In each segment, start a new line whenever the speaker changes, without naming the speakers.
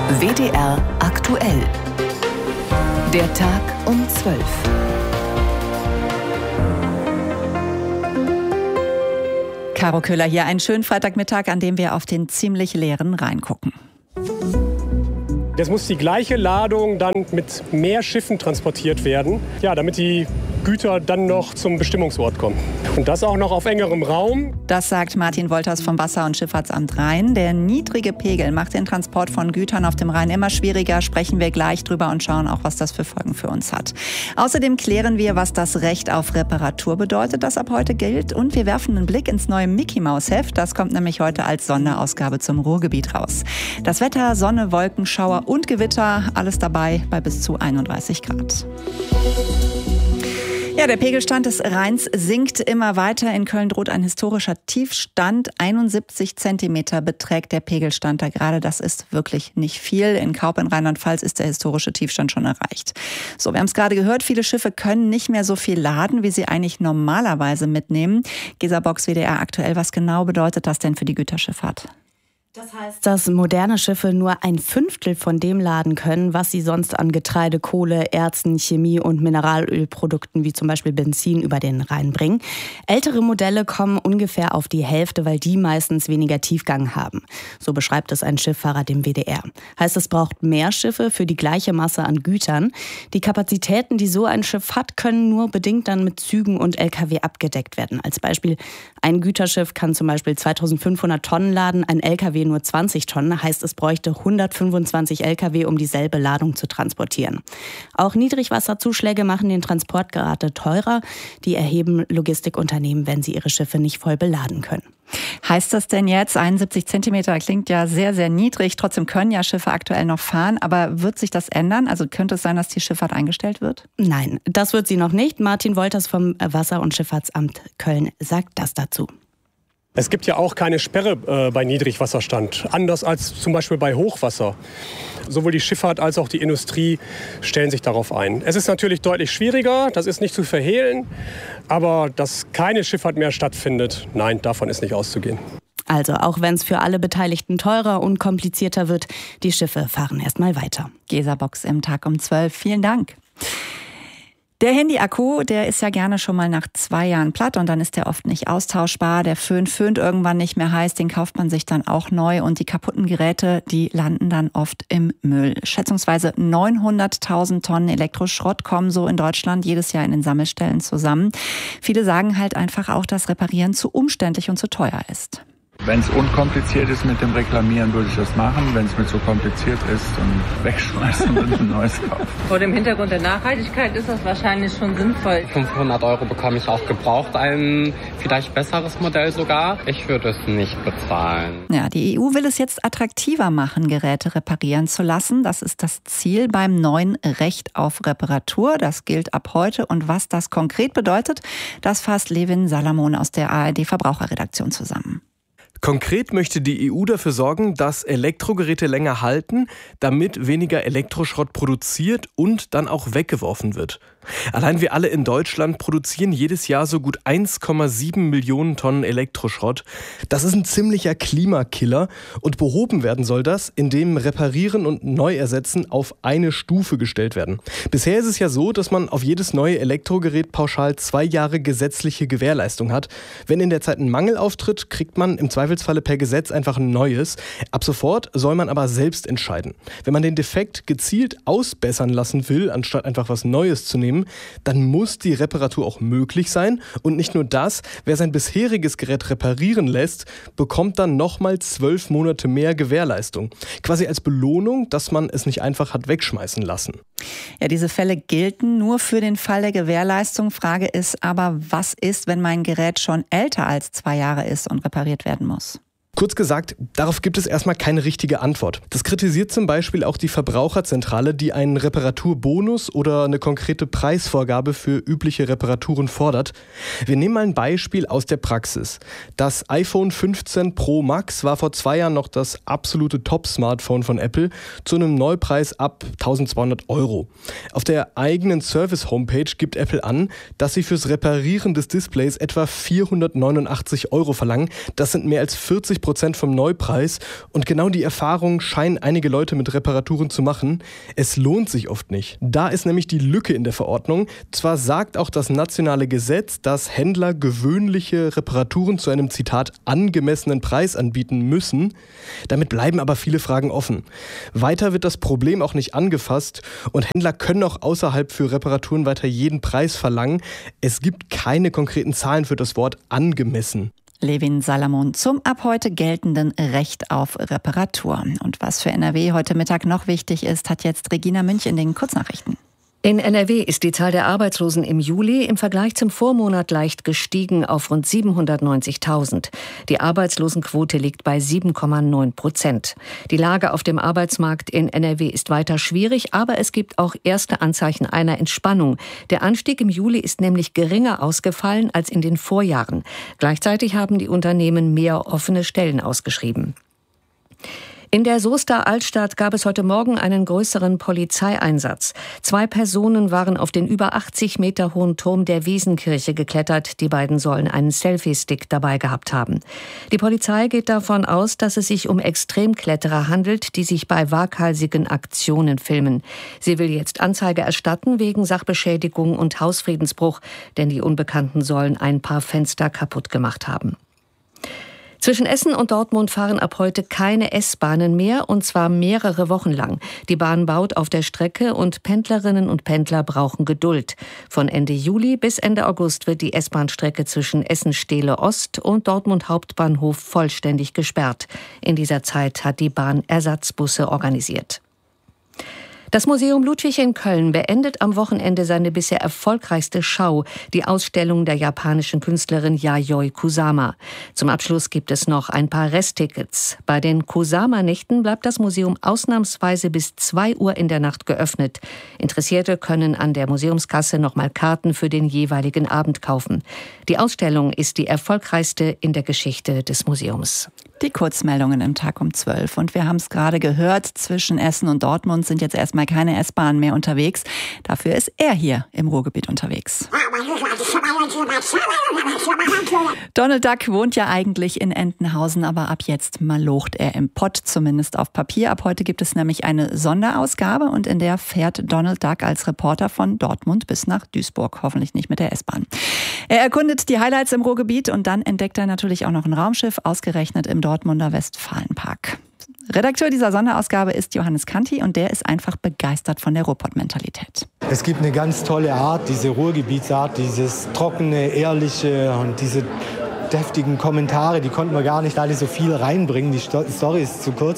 WDR aktuell. Der Tag um 12.
Caro Köhler hier, einen schönen Freitagmittag, an dem wir auf den ziemlich leeren Rhein gucken.
Jetzt muss die gleiche Ladung dann mit mehr Schiffen transportiert werden, damit die Güter dann noch zum Bestimmungsort kommen. Und das auch noch auf engerem Raum.
Das sagt Martin Wolters vom Wasser- und Schifffahrtsamt Rhein. Der niedrige Pegel macht den Transport von Gütern auf dem Rhein immer schwieriger. Sprechen wir gleich drüber und schauen auch, was das für Folgen für uns hat. Außerdem klären wir, was das Recht auf Reparatur bedeutet, das ab heute gilt. Und wir werfen einen Blick ins neue Mickey-Maus-Heft. Das kommt nämlich heute als Sonderausgabe zum Ruhrgebiet raus. Das Wetter, Sonne, Wolken, Schauer und Gewitter, alles dabei bei bis zu 31 Grad. Ja, der Pegelstand des Rheins sinkt immer weiter. In Köln droht ein historischer Tiefstand. 71 Zentimeter beträgt der Pegelstand da gerade. Das ist wirklich nicht viel. In Kaup in Rheinland-Pfalz ist der historische Tiefstand schon erreicht. So, wir haben es gerade gehört, viele Schiffe können nicht mehr so viel laden, wie sie eigentlich normalerweise mitnehmen. Gesa Box, WDR aktuell. Was genau bedeutet das denn für die Güterschifffahrt?
Das heißt, dass moderne Schiffe nur 1/5 von dem laden können, was sie sonst an Getreide, Kohle, Erzen, Chemie und Mineralölprodukten wie zum Beispiel Benzin über den Rhein bringen. Ältere Modelle kommen ungefähr auf die Hälfte, weil die meistens weniger Tiefgang haben. So beschreibt es ein Schifffahrer dem WDR. Heißt, es braucht mehr Schiffe für die gleiche Masse an Gütern. Die Kapazitäten, die so ein Schiff hat, können nur bedingt dann mit Zügen und LKW abgedeckt werden. Als Beispiel, ein Güterschiff kann zum Beispiel 2500 Tonnen laden, ein LKW nur 20 Tonnen, heißt es bräuchte 125 LKW, um dieselbe Ladung zu transportieren. Auch Niedrigwasserzuschläge machen den Transport gerade teurer. Die erheben Logistikunternehmen, wenn sie ihre Schiffe nicht voll beladen können.
Heißt das denn jetzt, 71 Zentimeter klingt ja sehr, sehr niedrig, trotzdem können ja Schiffe aktuell noch fahren, aber wird sich das ändern? Also könnte es sein, dass die Schifffahrt eingestellt wird?
Nein, das wird sie noch nicht. Martin Wolters vom Wasser- und Schifffahrtsamt Köln sagt das dazu.
Es gibt ja auch keine Sperre bei Niedrigwasserstand, anders als zum Beispiel bei Hochwasser. Sowohl die Schifffahrt als auch die Industrie stellen sich darauf ein. Es ist natürlich deutlich schwieriger, das ist nicht zu verhehlen, aber dass keine Schifffahrt mehr stattfindet, nein, davon ist nicht auszugehen.
Also auch wenn es für alle Beteiligten teurer und komplizierter wird, die Schiffe fahren erstmal weiter.
Gesa Box im Tag um 12. Vielen Dank. Der Handy-Akku, der ist ja gerne schon mal nach 2 Jahren platt und dann ist der oft nicht austauschbar. Der Föhn föhnt irgendwann nicht mehr heiß, den kauft man sich dann auch neu und die kaputten Geräte, die landen dann oft im Müll. Schätzungsweise 900.000 Tonnen Elektroschrott kommen so in Deutschland jedes Jahr in den Sammelstellen zusammen. Viele sagen halt einfach auch, dass Reparieren zu umständlich und zu teuer ist.
Wenn es unkompliziert ist mit dem Reklamieren, würde ich das machen. Wenn es mir zu kompliziert ist, dann wegschmeißen und ein neues kaufen.
Vor dem Hintergrund der Nachhaltigkeit ist das wahrscheinlich schon sinnvoll.
500 € bekomme ich auch gebraucht, ein vielleicht besseres Modell sogar. Ich würde es nicht bezahlen.
Ja, die EU will es jetzt attraktiver machen, Geräte reparieren zu lassen. Das ist das Ziel beim neuen Recht auf Reparatur. Das gilt ab heute. Und was das konkret bedeutet, das fasst Levin Salamon aus der ARD-Verbraucherredaktion zusammen.
Konkret möchte die EU dafür sorgen, dass Elektrogeräte länger halten, damit weniger Elektroschrott produziert und dann auch weggeworfen wird. Allein wir alle in Deutschland produzieren jedes Jahr so gut 1,7 Millionen Tonnen Elektroschrott. Das ist ein ziemlicher Klimakiller und behoben werden soll das, indem Reparieren und Neuersetzen auf eine Stufe gestellt werden. Bisher ist es ja so, dass man auf jedes neue Elektrogerät pauschal 2 Jahre gesetzliche Gewährleistung hat. Wenn in der Zeit ein Mangel auftritt, kriegt man im Zweifelsfalle per Gesetz einfach ein neues. Ab sofort soll man aber selbst entscheiden. Wenn man den Defekt gezielt ausbessern lassen will, anstatt einfach was Neues zu nehmen, dann muss die Reparatur auch möglich sein. Und nicht nur das, wer sein bisheriges Gerät reparieren lässt, bekommt dann nochmal 12 Monate mehr Gewährleistung. Quasi als Belohnung, dass man es nicht einfach hat wegschmeißen lassen.
Ja, diese Fälle gelten nur für den Fall der Gewährleistung. Frage ist aber, was ist, wenn mein Gerät schon älter als 2 Jahre ist und repariert werden muss?
Kurz gesagt, darauf gibt es erstmal keine richtige Antwort. Das kritisiert zum Beispiel auch die Verbraucherzentrale, die einen Reparaturbonus oder eine konkrete Preisvorgabe für übliche Reparaturen fordert. Wir nehmen mal ein Beispiel aus der Praxis. Das iPhone 15 Pro Max war vor 2 Jahren noch das absolute Top-Smartphone von Apple zu einem Neupreis ab 1.200 €. Auf der eigenen Service-Homepage gibt Apple an, dass sie fürs Reparieren des Displays etwa 489 € verlangen. Das sind mehr als 40% 50% vom Neupreis. Und genau die Erfahrung scheinen einige Leute mit Reparaturen zu machen. Es lohnt sich oft nicht. Da ist nämlich die Lücke in der Verordnung. Zwar sagt auch das nationale Gesetz, dass Händler gewöhnliche Reparaturen zu einem, Zitat, angemessenen Preis anbieten müssen. Damit bleiben aber viele Fragen offen. Weiter wird das Problem auch nicht angefasst und Händler können auch außerhalb für Reparaturen weiter jeden Preis verlangen. Es gibt keine konkreten Zahlen für das Wort angemessen.
Levin Salamon zum ab heute geltenden Recht auf Reparatur. Und was für NRW heute Mittag noch wichtig ist, hat jetzt Regina Münch in den Kurznachrichten.
In NRW ist die Zahl der Arbeitslosen im Juli im Vergleich zum Vormonat leicht gestiegen auf rund 790.000. Die Arbeitslosenquote liegt bei 7,9%. Die Lage auf dem Arbeitsmarkt in NRW ist weiter schwierig, aber es gibt auch erste Anzeichen einer Entspannung. Der Anstieg im Juli ist nämlich geringer ausgefallen als in den Vorjahren. Gleichzeitig haben die Unternehmen mehr offene Stellen ausgeschrieben. In der Soester Altstadt gab es heute Morgen einen größeren Polizeieinsatz. 2 Personen waren auf den über 80 Meter hohen Turm der Wiesenkirche geklettert. Die beiden sollen einen Selfie-Stick dabei gehabt haben. Die Polizei geht davon aus, dass es sich um Extremkletterer handelt, die sich bei waghalsigen Aktionen filmen. Sie will jetzt Anzeige erstatten wegen Sachbeschädigung und Hausfriedensbruch, denn die Unbekannten sollen ein paar Fenster kaputt gemacht haben. Zwischen Essen und Dortmund fahren ab heute keine S-Bahnen mehr, und zwar mehrere Wochen lang. Die Bahn baut auf der Strecke und Pendlerinnen und Pendler brauchen Geduld. Von Ende Juli bis Ende August wird die S-Bahn-Strecke zwischen Essen-Stehle Ost und Dortmund Hauptbahnhof vollständig gesperrt. In dieser Zeit hat die Bahn Ersatzbusse organisiert. Das Museum Ludwig in Köln beendet am Wochenende seine bisher erfolgreichste Schau, die Ausstellung der japanischen Künstlerin Yayoi Kusama. Zum Abschluss gibt es noch ein paar Resttickets. Bei den Kusama-Nächten bleibt das Museum ausnahmsweise bis 2 Uhr in der Nacht geöffnet. Interessierte können an der Museumskasse nochmal Karten für den jeweiligen Abend kaufen. Die Ausstellung ist die erfolgreichste in der Geschichte des Museums.
Die Kurzmeldungen im Tag um 12. Und wir haben es gerade gehört, zwischen Essen und Dortmund sind jetzt erstmal keine S-Bahnen mehr unterwegs. Dafür ist er hier im Ruhrgebiet unterwegs. Donald Duck wohnt ja eigentlich in Entenhausen, aber ab jetzt malocht er im Pott, zumindest auf Papier. Ab heute gibt es nämlich eine Sonderausgabe und in der fährt Donald Duck als Reporter von Dortmund bis nach Duisburg, hoffentlich nicht mit der S-Bahn. Er erkundet die Highlights im Ruhrgebiet und dann entdeckt er natürlich auch noch ein Raumschiff, ausgerechnet im Dortmunder Westfalenpark. Redakteur dieser Sonderausgabe ist Johannes Kanti und der ist einfach begeistert von der Ruhrpott-Mentalität.
Es gibt eine ganz tolle Art, diese Ruhrgebietsart, dieses trockene, ehrliche und diese deftigen Kommentare, die konnten wir gar nicht alle so viel reinbringen, die Story ist zu kurz.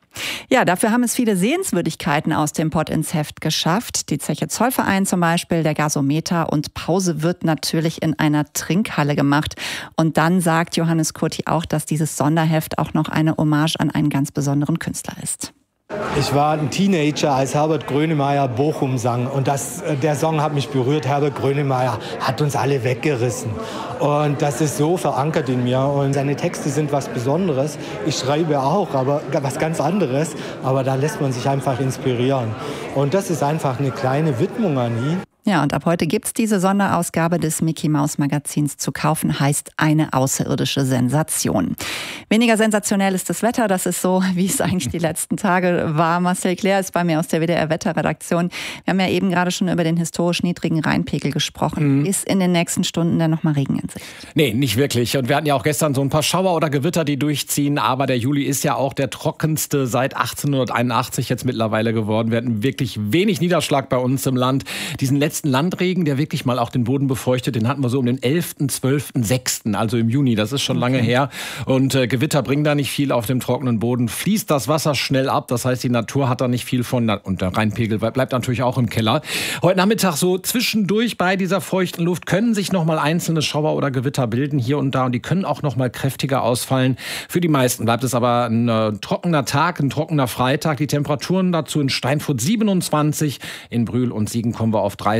Ja, dafür haben es viele Sehenswürdigkeiten aus dem Pott ins Heft geschafft. Die Zeche Zollverein zum Beispiel, der Gasometer, und Pause wird natürlich in einer Trinkhalle gemacht. Und dann sagt Johannes Kurti auch, dass dieses Sonderheft auch noch eine Hommage an einen ganz besonderen Künstler ist.
Ich war ein Teenager, als Herbert Grönemeyer Bochum sang. Und der Song hat mich berührt. Herbert Grönemeyer hat uns alle weggerissen. Und das ist so verankert in mir. Und seine Texte sind was Besonderes. Ich schreibe auch, aber was ganz anderes. Aber da lässt man sich einfach inspirieren. Und das ist einfach eine kleine Widmung an ihn.
Ja, und ab heute gibt's diese Sonderausgabe des Mickey-Maus-Magazins zu kaufen, heißt eine außerirdische Sensation. Weniger sensationell ist das Wetter, das ist so, wie es eigentlich die letzten Tage war. Marcel Claire ist bei mir aus der WDR-Wetterredaktion. Wir haben ja eben gerade schon über den historisch niedrigen Rheinpegel gesprochen. Ist in den nächsten Stunden denn noch mal Regen in Sicht?
Nee, nicht wirklich. Und wir hatten ja auch gestern so ein paar Schauer oder Gewitter, die durchziehen. Aber der Juli ist ja auch der trockenste seit 1881 jetzt mittlerweile geworden. Wir hatten wirklich wenig Niederschlag bei uns im Land. Diesen letzten Landregen, der wirklich mal auch den Boden befeuchtet, den hatten wir so um den 11., 12., 6., also im Juni. Das ist schon lange her. Und Gewitter bringen da nicht viel auf dem trockenen Boden. Fließt das Wasser schnell ab. Das heißt, die Natur hat da nicht viel von. Und der Rheinpegel bleibt natürlich auch im Keller. Heute Nachmittag so zwischendurch bei dieser feuchten Luft können sich noch mal einzelne Schauer oder Gewitter bilden hier und da. Und die können auch noch mal kräftiger ausfallen. Für die meisten bleibt es aber ein trockener Tag, ein trockener Freitag. Die Temperaturen dazu in Steinfurt 27, in Brühl und Siegen kommen wir auf 30.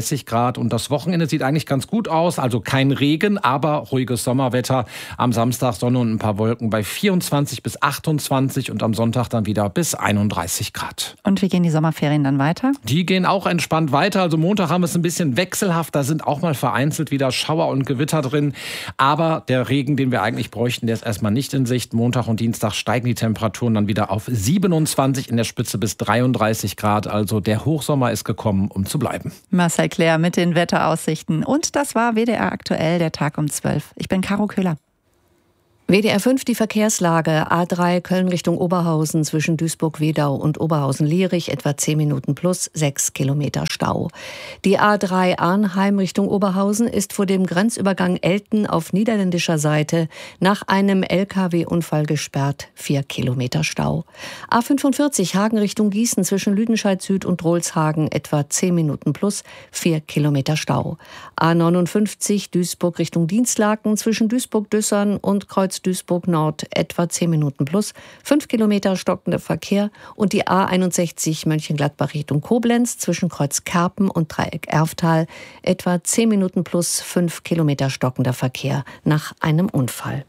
30 Grad. Und das Wochenende sieht eigentlich ganz gut aus. Also kein Regen, aber ruhiges Sommerwetter. Am Samstag Sonne und ein paar Wolken bei 24 bis 28 und am Sonntag dann wieder bis 31 Grad.
Und wie gehen die Sommerferien dann weiter?
Die gehen auch entspannt weiter. Also Montag haben wir es ein bisschen wechselhaft. Da sind auch mal vereinzelt wieder Schauer und Gewitter drin. Aber der Regen, den wir eigentlich bräuchten, der ist erstmal nicht in Sicht. Montag und Dienstag steigen die Temperaturen dann wieder auf 27, in der Spitze bis 33 Grad. Also der Hochsommer ist gekommen, um zu bleiben.
Marcel Claire mit den Wetteraussichten. Und das war WDR aktuell, der Tag um 12. Ich bin Caro Köhler.
WDR 5, die Verkehrslage. A3 Köln Richtung Oberhausen zwischen Duisburg-Wedau und Oberhausen-Lierich etwa 10 Minuten plus 6 Kilometer Stau. Die A3 Arnheim Richtung Oberhausen ist vor dem Grenzübergang Elten auf niederländischer Seite nach einem LKW-Unfall gesperrt, 4 Kilometer Stau. A45 Hagen Richtung Gießen zwischen Lüdenscheid Süd und Rohlshagen etwa 10 Minuten plus 4 Kilometer Stau. A59 Duisburg Richtung Dienstlaken zwischen Duisburg-Düssern und Kreuz Duisburg Nord etwa 10 Minuten plus, 5 Kilometer stockender Verkehr und die A61 Mönchengladbach Richtung Koblenz zwischen Kreuz Kerpen und Dreieck Erftal etwa 10 Minuten plus, 5 Kilometer stockender Verkehr nach einem Unfall.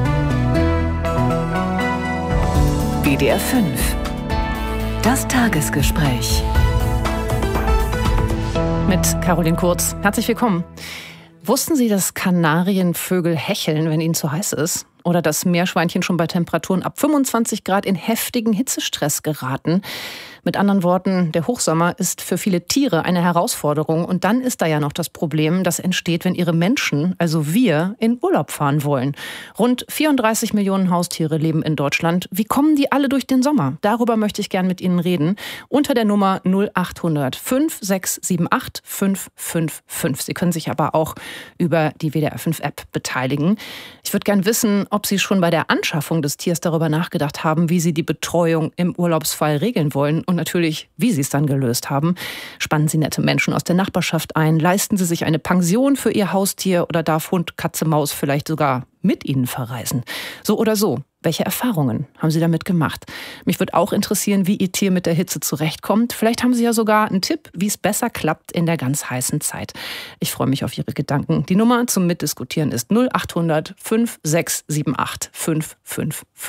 WDR 5. Das Tagesgespräch.
Mit Caroline Kurz. Herzlich willkommen. Wussten Sie, dass Kanarienvögel hecheln, wenn ihnen zu heiß ist? Oder dass Meerschweinchen schon bei Temperaturen ab 25 Grad in heftigen Hitzestress geraten? Mit anderen Worten, der Hochsommer ist für viele Tiere eine Herausforderung. Und dann ist da ja noch das Problem, das entsteht, wenn ihre Menschen, also wir, in Urlaub fahren wollen. Rund 34 Millionen Haustiere leben in Deutschland. Wie kommen die alle durch den Sommer? Darüber möchte ich gern mit Ihnen reden. Unter der Nummer 0800 5678 555. Sie können sich aber auch über die WDR 5 App beteiligen. Ich würde gern wissen, ob Sie schon bei der Anschaffung des Tiers darüber nachgedacht haben, wie Sie die Betreuung im Urlaubsfall regeln wollen. Und natürlich, wie Sie es dann gelöst haben. Spannen Sie nette Menschen aus der Nachbarschaft ein? Leisten Sie sich eine Pension für Ihr Haustier? Oder darf Hund, Katze, Maus vielleicht sogar mit Ihnen verreisen? So oder so. Welche Erfahrungen haben Sie damit gemacht? Mich würde auch interessieren, wie Ihr Tier mit der Hitze zurechtkommt. Vielleicht haben Sie ja sogar einen Tipp, wie es besser klappt in der ganz heißen Zeit. Ich freue mich auf Ihre Gedanken. Die Nummer zum Mitdiskutieren ist 0800 5678 555.